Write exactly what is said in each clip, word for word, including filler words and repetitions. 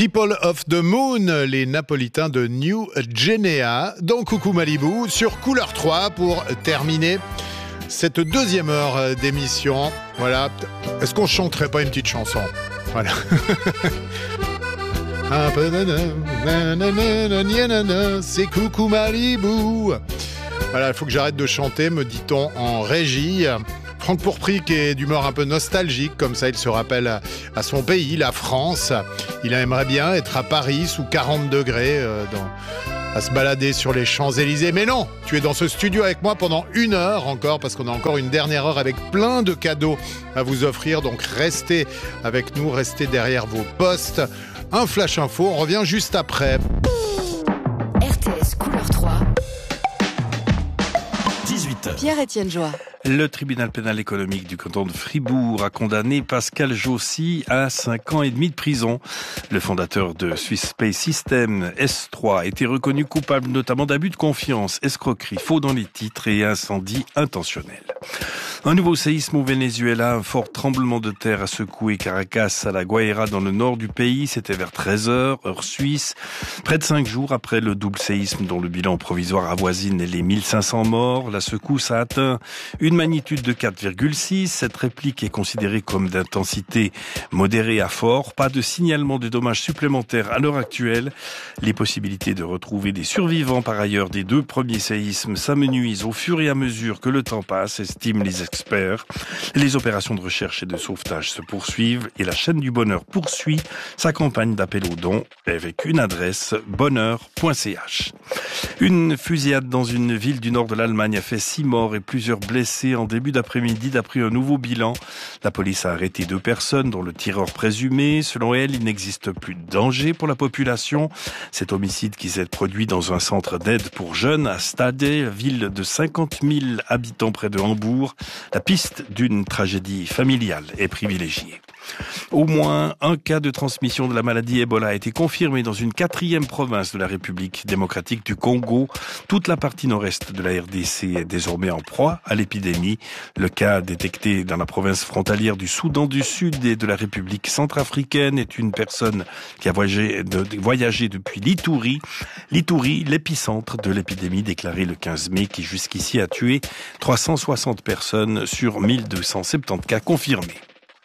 People of the Moon, les Napolitains de New Guinea, dans Coucou Malibu, sur Couleur trois pour terminer cette deuxième heure d'émission. Voilà. Est-ce qu'on chanterait pas une petite chanson? Voilà. C'est Coucou Malibu. Voilà, il faut que j'arrête de chanter, me dit-on en régie. Franck Pourpry qui est d'humeur un peu nostalgique, comme ça il se rappelle à, à son pays, la France. Il aimerait bien être à Paris sous quarante degrés, euh, dans, à se balader sur les Champs-Élysées. Mais non, tu es dans ce studio avec moi pendant une heure encore, parce qu'on a encore une dernière heure avec plein de cadeaux à vous offrir. Donc restez avec nous, restez derrière vos postes. Un flash info, on revient juste après. R T S Couleur trois. dix-huit heures. Pierre-Étienne Joie. Le tribunal pénal économique du canton de Fribourg a condamné Pascal Jossy à cinq ans et demi de prison. Le fondateur de Swiss Space System, S trois, a été reconnu coupable notamment d'abus de confiance, escroquerie, faux dans les titres et incendie intentionnel. Un nouveau séisme au Venezuela, un fort tremblement de terre a secoué Caracas à la Guaira dans le nord du pays. C'était vers treize heures, heure suisse. Près de cinq jours après le double séisme dont le bilan provisoire avoisine les mille cinq cents morts, la secousse a atteint une magnitude de quatre virgule six. Cette réplique est considérée comme d'intensité modérée à fort. Pas de signalement de dommages supplémentaires à l'heure actuelle. Les possibilités de retrouver des survivants par ailleurs des deux premiers séismes s'amenuisent au fur et à mesure que le temps passe, estiment les experts. Les opérations de recherche et de sauvetage se poursuivent et la chaîne du bonheur poursuit sa campagne d'appel aux dons avec une adresse bonheur point c h. Une fusillade dans une ville du nord de l'Allemagne a fait six morts et plusieurs blessés en début d'après-midi d'après un nouveau bilan. La police a arrêté deux personnes dont le tireur présumé. Selon elle, il n'existe plus de danger pour la population. Cet homicide qui s'est produit dans un centre d'aide pour jeunes à Stade, ville de cinquante mille habitants près de Hambourg. La piste d'une tragédie familiale est privilégiée. Au moins un cas de transmission de la maladie Ebola a été confirmé dans une quatrième province de la République démocratique du Congo. Toute la partie nord-est de la R D C est désormais en proie à l'épidémie. Le cas détecté dans la province frontalière du Soudan du Sud et de la République centrafricaine est une personne qui a voyagé, de, voyagé depuis l'Itourie. L'Itourie, l'épicentre de l'épidémie déclarée le quinze mai, qui jusqu'ici a tué trois cent soixante personnes sur mille deux cent soixante-dix cas confirmés.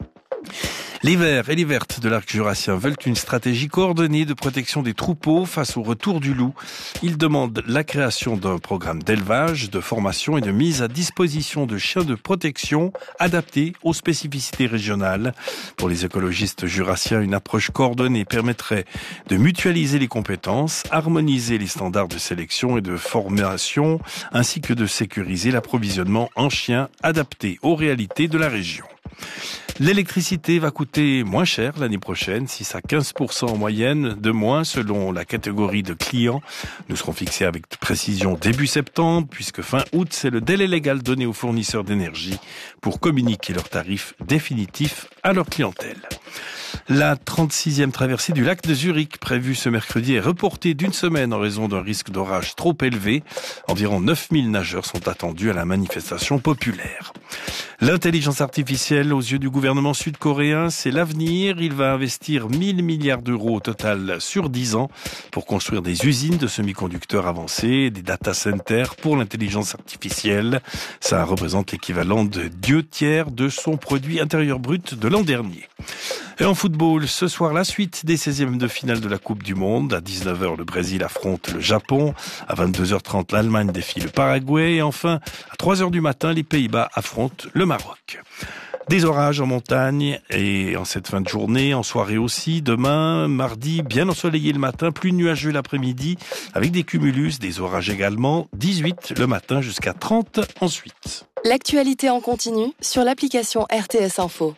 Les Verts et les Vertes de l'arc jurassien veulent une stratégie coordonnée de protection des troupeaux face au retour du loup. Ils demandent la création d'un programme d'élevage, de formation et de mise à disposition de chiens de protection adaptés aux spécificités régionales. Pour les écologistes jurassiens, une approche coordonnée permettrait de mutualiser les compétences, harmoniser les standards de sélection et de formation, ainsi que de sécuriser l'approvisionnement en chiens adaptés aux réalités de la région. L'électricité va coûter moins cher l'année prochaine, six à quinze pour cent en moyenne de moins selon la catégorie de clients. Nous serons fixés avec précision début septembre, puisque fin août, c'est le délai légal donné aux fournisseurs d'énergie pour communiquer leurs tarifs définitifs à leur clientèle. La trente-sixième traversée du lac de Zurich, prévue ce mercredi, est reportée d'une semaine en raison d'un risque d'orage trop élevé. Environ neuf mille nageurs sont attendus à la manifestation populaire. L'intelligence artificielle, aux yeux du gouvernement sud-coréen, c'est l'avenir. Il va investir mille milliards d'euros au total sur dix ans pour construire des usines de semi-conducteurs avancés, des data centers pour l'intelligence artificielle. Ça représente l'équivalent de deux tiers de son produit intérieur brut de l'an dernier. Et en football, ce soir, la suite des seizièmes de finale de la Coupe du Monde. À dix-neuf heures, le Brésil affronte le Japon. À vingt-deux heures trente, l'Allemagne défie le Paraguay. Et enfin, à trois heures du matin, les Pays-Bas affrontent le Maroc. Des orages en montagne et en cette fin de journée, en soirée aussi. Demain, mardi, bien ensoleillé le matin, plus nuageux l'après-midi, avec des cumulus, des orages également. dix-huit le matin jusqu'à trente ensuite. L'actualité en continu sur l'application R T S Info.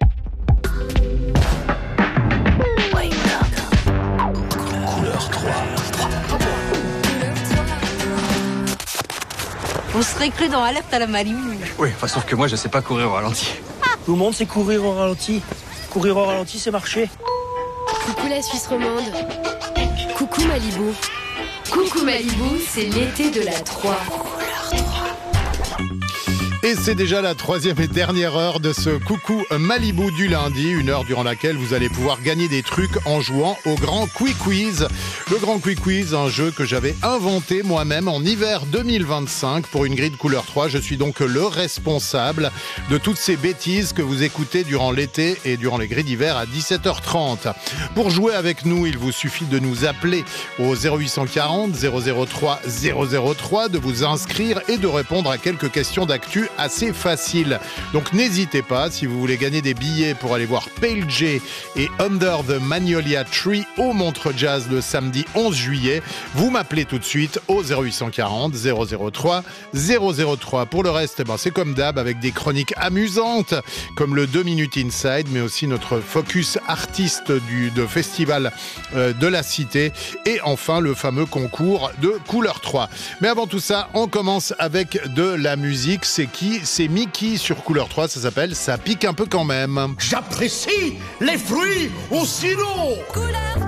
On serait cru dans Alerte à la Malibu. Oui, enfin, sauf que moi, je sais pas courir au ralenti. Tout le monde sait courir au ralenti. Courir au ralenti, c'est marcher. Coucou la Suisse romande. Coucou Malibu. Coucou Malibu, c'est l'été de la trois. Et c'est déjà la troisième et dernière heure de ce Coucou Malibu du lundi, une heure durant laquelle vous allez pouvoir gagner des trucs en jouant au Grand Quick Quiz. Le Grand Quick Quiz, un jeu que j'avais inventé moi-même en hiver deux mille vingt-cinq pour une grille de couleur trois. Je suis donc le responsable de toutes ces bêtises que vous écoutez durant l'été et durant les grilles d'hiver à dix-sept heures trente. Pour jouer avec nous, il vous suffit de nous appeler au zéro huit cent quarante zéro zéro trois zéro zéro trois, de vous inscrire et de répondre à quelques questions d'actu assez facile. Donc n'hésitez pas, si vous voulez gagner des billets pour aller voir Pale J et Under the Magnolia Tree au Montreux Jazz le samedi onze juillet, vous m'appelez tout de suite au zéro huit cent quarante zéro zéro trois zéro zéro trois. Pour le reste, eh ben, c'est comme d'hab avec des chroniques amusantes comme le deux minutes Inside, mais aussi notre focus artiste du de festival euh, de la Cité et enfin le fameux concours de couleur trois. Mais avant tout ça, on commence avec de la musique. C'est qui ? C'est Mickey sur couleur trois, ça s'appelle Ça pique un peu quand même. J'apprécie les fruits au sirop. Couleur